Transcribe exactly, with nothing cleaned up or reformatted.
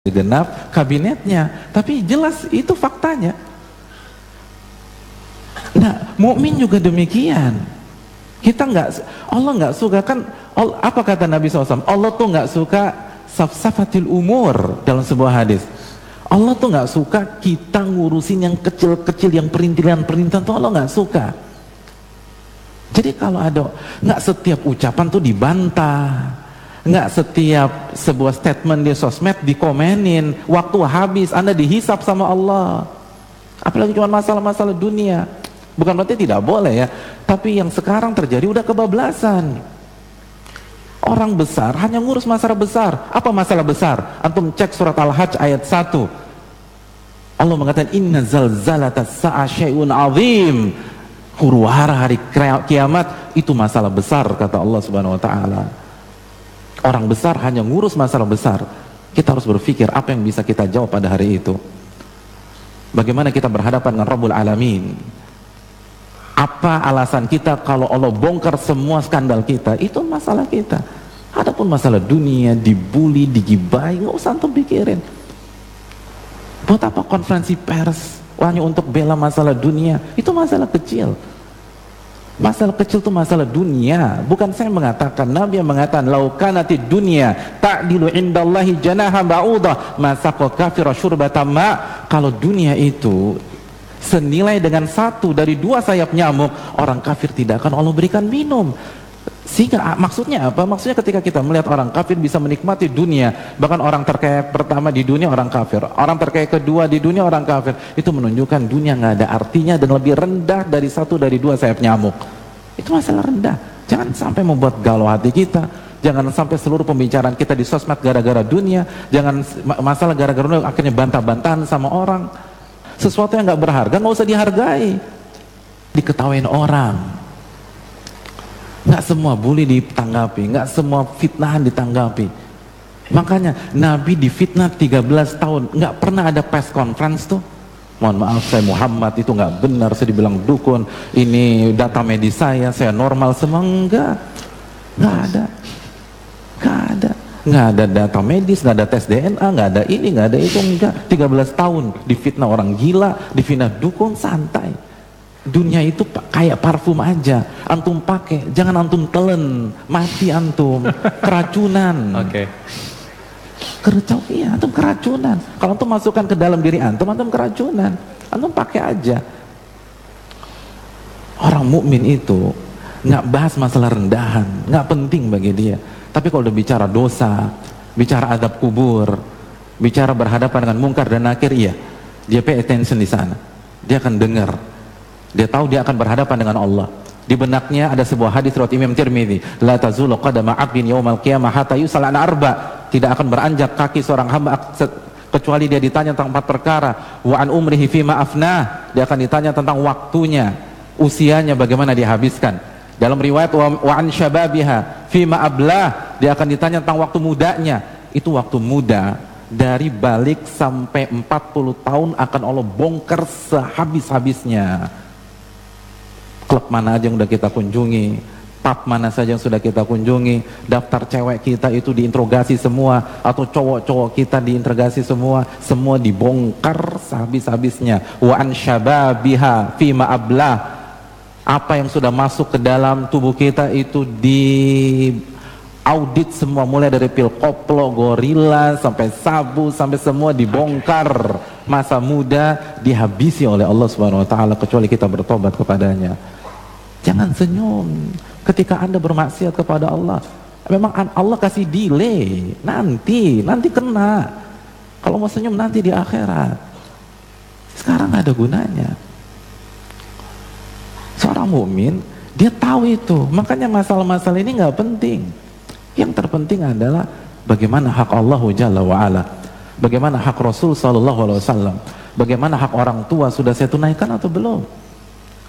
genap kabinetnya, tapi jelas itu faktanya. Nah, mukmin juga demikian. Kita nggak, Allah nggak suka kan? Apa kata Nabi shallallahu alaihi wasallam? Allah tuh nggak suka safsafatil umur dalam sebuah hadis. Allah tuh nggak suka kita ngurusin yang kecil-kecil, yang perintilan-perintilan tuh Allah nggak suka. Jadi kalau ada, nggak setiap ucapan tuh dibantah. Nggak setiap sebuah statement di sosmed dikomenin, waktu habis Anda dihisap sama Allah. Apalagi cuma masalah-masalah dunia. Bukan berarti tidak boleh ya, tapi yang sekarang terjadi udah kebablasan. Orang besar hanya ngurus masalah besar. Apa masalah besar? Antum cek surat Al-Hajj ayat satu. Allah mengatakan inna zalzalata sa'a syai'un azim. Huru-hara hari kiamat itu masalah besar, kata Allah Subhanahu wa taala. Orang besar hanya ngurus masalah besar. Kita harus berpikir apa yang bisa kita jawab pada hari itu. Bagaimana kita berhadapan dengan Rabbul Alamin? Apa alasan kita kalau Allah bongkar semua skandal kita? Itu masalah kita. Adapun masalah dunia, dibully, digibai, nggak usah antum pikirin. Buat apa konferensi pers hanya untuk bela masalah dunia? Itu masalah kecil. Masalah kecil itu masalah dunia. Bukan saya mengatakan, Nabi yang mengatakan laukanatid dunya ta'dilu indallahi janaha ba'udah masaqa kafira syurbata ma. Kalau dunia itu senilai dengan satu dari dua sayap nyamuk, orang kafir tidak akan Allah berikan minum. Sehingga maksudnya apa? Maksudnya ketika kita melihat orang kafir bisa menikmati dunia, bahkan orang terkaya pertama di dunia orang kafir, orang terkaya kedua di dunia orang kafir, itu menunjukkan dunia nggak ada artinya dan lebih rendah dari satu dari dua sayap nyamuk. Itu masalah rendah. Jangan sampai membuat galau hati kita. Jangan sampai seluruh pembicaraan kita di sosmed gara-gara dunia. Jangan masalah gara-gara dunia akhirnya bantah-bantahan sama orang. Sesuatu yang nggak berharga nggak usah dihargai, diketawain orang. Nggak semua bully ditanggapi, nggak semua fitnahan ditanggapi. Makanya Nabi difitnah tiga belas tahun, nggak pernah ada press conference tuh. Mohon maaf saya Muhammad itu nggak benar, saya dibilang dukun, ini data medis saya, saya normal semua. Enggak, nggak ada, nggak ada. Nggak ada data medis, nggak ada tes D N A, nggak ada ini, nggak ada itu, enggak. tiga belas tahun difitnah orang gila, difitnah dukun, santai. Dunia itu kayak parfum aja, antum pakai, jangan antum telen, mati antum, keracunan. Oke. Okay. Keracau, iya, antum keracunan. Kalau antum masukkan ke dalam diri antum, antum keracunan. Antum pakai aja. Orang mukmin itu nggak bahas masalah rendahan, nggak penting bagi dia. Tapi kalau udah bicara dosa, bicara adab kubur, bicara berhadapan dengan mungkar dan nakir, iya, dia pay attention di sana. Dia akan dengar. Dia tahu dia akan berhadapan dengan Allah. Di benaknya ada sebuah hadis riwayat Imam Tirmidzi, la tazulu qadama 'abdin yaumal qiyamah hatta yus'al an arba. Tidak akan beranjak kaki seorang hamba kecuali dia ditanya tentang empat perkara. Wa an umrihi fima afnah, dia akan ditanya tentang waktunya, usianya bagaimana dia habiskan. Dalam riwayat wa an syababiha fima ablah, dia akan ditanya tentang waktu mudanya. Itu waktu muda dari balik sampai empat puluh tahun akan Allah bongkar sehabis-habisnya. Klub mana aja yang sudah kita kunjungi, pub mana saja yang sudah kita kunjungi, daftar cewek kita itu diinterogasi semua, atau cowok-cowok kita diinterogasi semua, semua dibongkar sehabis-habisnya. Wa an syababiha fima ablah, apa yang sudah masuk ke dalam tubuh kita itu di audit semua, mulai dari pil koplo, gorila, sampai sabu, sampai semua dibongkar. Masa muda dihabisi oleh Allah Subhanahu wa taala kecuali kita bertobat kepadanya. Jangan senyum ketika Anda bermaksiat kepada Allah. Memang Allah kasih delay, nanti, nanti kena. Kalau mau senyum nanti di akhirat. Sekarang ada gunanya. Seorang mukmin dia tahu itu, makanya masalah-masalah ini nggak penting. Yang terpenting adalah bagaimana hak Allah Jalla wa'ala, bagaimana hak Rasul Sallallahu Alaihi Wasallam, bagaimana hak orang tua, sudah saya tunaikan atau belum.